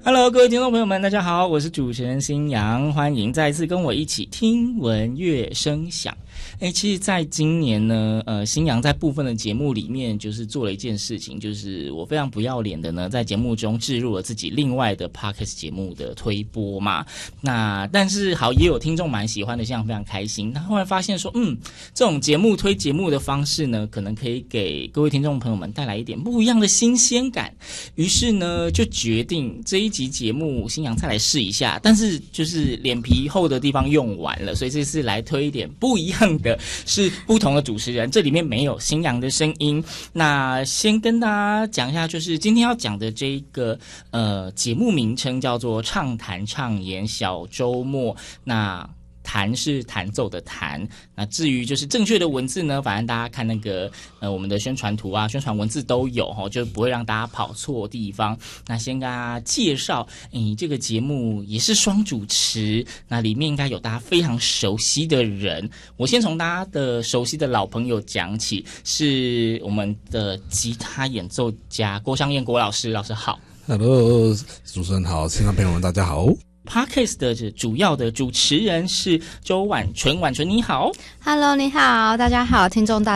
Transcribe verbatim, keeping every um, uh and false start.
Hello， 各位听众朋友们，大家好，我是主持人新阳，欢迎再次跟我一起听闻乐声响。诶，其实在今年呢，呃，新阳在部分的节目里面，就是做了一件事情，就是我非常不要脸的呢，在节目中置入了自己另外的 Podcast 节目的推播嘛。那但是好，也有听众蛮喜欢的，新阳非常开心。他后来发现说，嗯，这种节目推节目的方式呢，可能可以给各位听众朋友们带来一点不一样的新鲜感。于是呢，就决定这一集节目新阳再来试一下，但是就是脸皮厚的地方用完了，所以这次来推一点不一样的，是不同的主持人，这里面没有新阳的声音。那先跟大家讲一下，就是今天要讲的这一个呃节目名称叫做畅谈畅言小周末。那弹是弹奏的弹，那至于就是正确的文字呢，反正大家看那个呃我们的宣传图啊、宣传文字都有齁，就不会让大家跑错地方。那先跟大家介绍，诶，这个节目也是双主持，那里面应该有大家非常熟悉的人。我先从大家的熟悉的老朋友讲起，是我们的吉他演奏家郭湘燕郭老师，老师好。 Hello， 主持人好，听众朋友们大家好。 Podcast 的主要的主持人是周婉纯，婉纯你好。 Hello， 你好，大家好，听众大